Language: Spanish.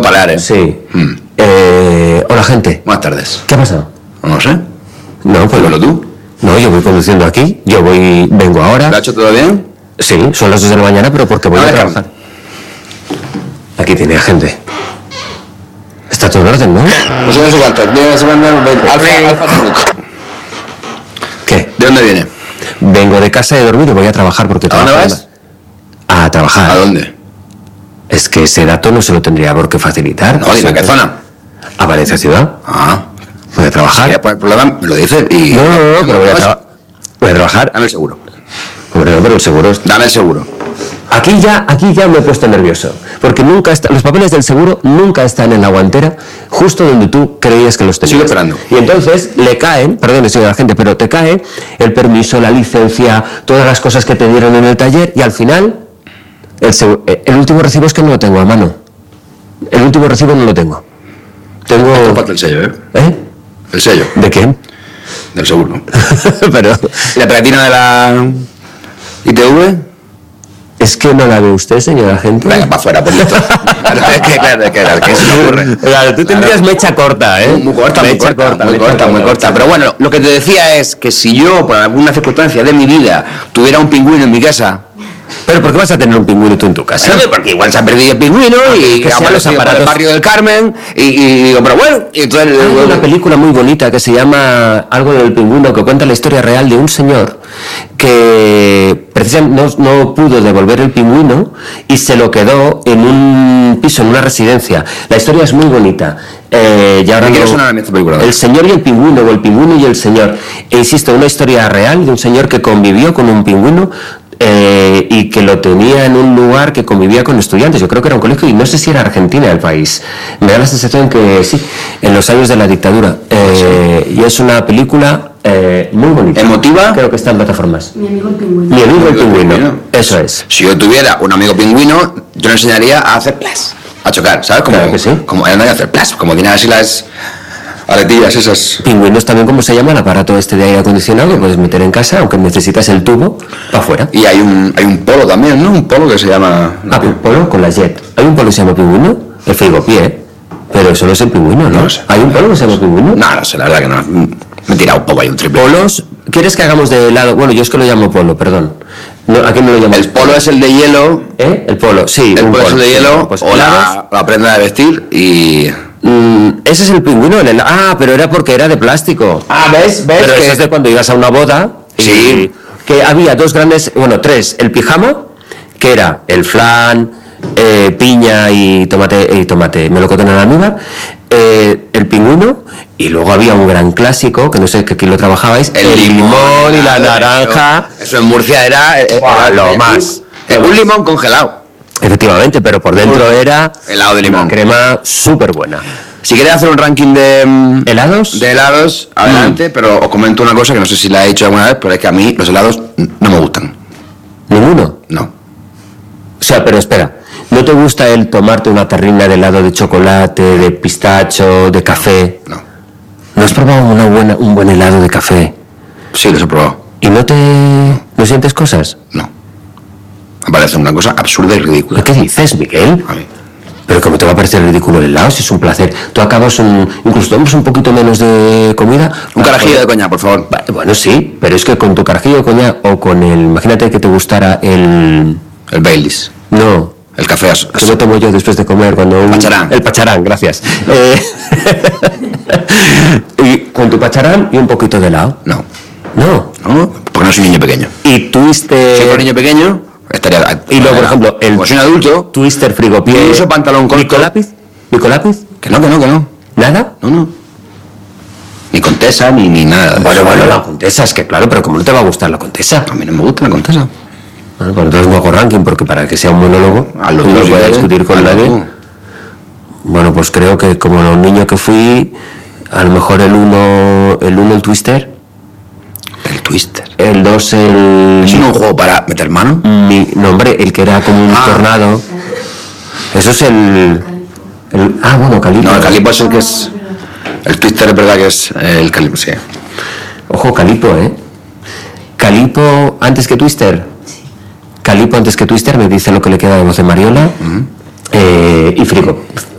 en Baleares. Sí. Hola, gente. Buenas tardes. ¿Qué ha pasado? No sé. No, pues Dímelo tú. No, yo voy conduciendo aquí. Vengo ahora. ¿Lo ha hecho todo bien? Sí, son las 2 de la mañana, pero porque voy a trabajar. Aquí tiene gente. Está todo en orden, ¿no? Pues no sé cuánto. Alfa Truc. ¿Qué? ¿De dónde viene? Vengo de casa de dormir y voy a trabajar porque ¿A dónde trabajo vas? A trabajar. ¿A dónde? Es que ese dato no se lo tendría por qué facilitar. No, dime, ¿qué zona? A Valencia Ciudad. Ah. Voy a trabajar. Si el problema me lo dices y... No, pero voy a trabajar. Dame el seguro. Hombre, no, pero el seguro es... Dame el seguro. Aquí ya me he puesto nervioso, porque los papeles del seguro nunca están en la guantera, justo donde tú creías que los tenías. Sigo esperando. Y entonces le caen, perdón, señora gente, pero te cae el permiso, la licencia, todas las cosas que te dieron en el taller, y al final, el último recibo es que no lo tengo a mano. El último recibo no lo tengo. Tópate el sello, ¿eh? ¿Eh? El sello. ¿De qué? Del seguro. Pero... ¿Y la pegatina de la ITV? Es que no la ve usted, señora gente. Venga, para afuera, por listo. Claro, que eso no ocurre. Claro, tú tendrías mecha corta, ¿eh? Muy corta. Pero bueno, lo que te decía es que si yo, por alguna circunstancia de mi vida, tuviera un pingüino en mi casa... ¿Pero por qué vas a tener un pingüino tú en tu casa? Porque igual se ha perdido el pingüino y que sean los aparatos del barrio del Carmen y digo, pero bueno... Y entonces, hay una película muy bonita que se llama Algo del pingüino, que cuenta la historia real de un señor que precisamente no pudo devolver el pingüino y se lo quedó en un piso, en una residencia. La historia es muy bonita. Y ahora me quiero sonar a mí esta película. El señor y el pingüino, o el pingüino y el señor. E insisto, una historia real de un señor que convivió con un pingüino y que lo tenía en un lugar que convivía con estudiantes. Yo creo que era un colegio y no sé si era Argentina el país. Me da la sensación que sí, en los años de la dictadura. Y es una película muy bonita. ¿Emotiva? Creo que está en plataformas. Mi amigo el pingüino. Mi amigo el pingüino. Eso es. Si yo tuviera un amigo pingüino, yo le enseñaría a hacer plas, a chocar, ¿sabes? Como, claro que sí. Como a hacer plas, como tiene así las aletillas esas. Pingüinos también, como se llama el aparato este de aire acondicionado que puedes meter en casa, aunque necesitas el tubo para afuera. Y hay un polo también, ¿no? Un polo que se llama... Polo con la jet. Hay un polo que se llama pingüino, el frigopié, pero eso no es el pingüino, ¿no? No sé. ¿Hay un polo que se llama pingüino? No sé, la verdad que no. Me he tirado un poco, hay un triple. Polos, ¿quieres que hagamos de helado? Bueno, yo es que lo llamo polo, perdón. No, aquí no lo llamo. El polo es el de hielo. ¿Eh? El polo, sí. El polo es el de hielo, pues o la prenda de vestir y... ese es el pingüino, pero era porque era de plástico. ¿ves? Pero que eso es de cuando ibas a una boda. Sí. Que había tres. El pijama, que era el flan, piña y tomate melocotón en almíbar, el pingüino, y luego había un gran clásico, que no sé que aquí lo trabajabais, el limón y la naranja. Eso en Murcia era lo más. Un limón congelado. Efectivamente, pero por dentro era helado de limón. Una crema súper buena. Si queréis hacer un ranking de ¿helados? De helados, adelante, pero os comento una cosa que no sé si la he hecho alguna vez, pero es que a mí los helados no me gustan. ¿Ninguno? No. O sea, pero espera, ¿no te gusta el tomarte una terrina de helado de chocolate, de pistacho, de café? No. ¿No has probado un buen helado de café? Sí, los he probado. ¿Y no sientes cosas? No. Me parece una cosa absurda y ridícula. ¿Qué dices, Miguel? A mí. Pero ¿cómo te va a parecer ridículo el helado? Si es un placer. Tú acabas incluso tomamos un poquito menos de comida. Un carajillo de coñac, por favor. Bueno, sí, pero es que con tu carajillo de coñac o con imagínate que te gustara el Baileys. No. El café que lo tomo yo después de comer cuando... Pacharán. El pacharán, gracias. Y con tu pacharán y un poquito de helado. No. No. No, porque no soy un niño pequeño. Y Twister... Si fuera niño pequeño, estaría... Y luego, por ejemplo, como soy un adulto... Twister, frigopié... Uso pantalón corto. ¿Micolápiz? ¿Micolápiz? Que no. ¿Nada? No. Ni Contesa, ni nada. Bueno, la Contesa, es que claro, pero ¿cómo no te va a gustar la Contesa? A mí no me gusta la Contesa. Bueno, pues entonces no hago ranking, porque para que sea un monólogo, no voy a discutir con nadie. Bueno, pues creo que como un niño que fui, a lo mejor el 1 el Twister. El Twister. El 2 el... ¿Es un juego para meter mano? No, hombre, el que era como un tornado. Eso es el... bueno, Calipo. No, el Calipo es el que es... El Twister es verdad que es el Calipo, sí. Ojo, Calipo, Calipo antes que Twister. Calipo antes que Twister, me dice lo que le queda de voz de Mariola. Y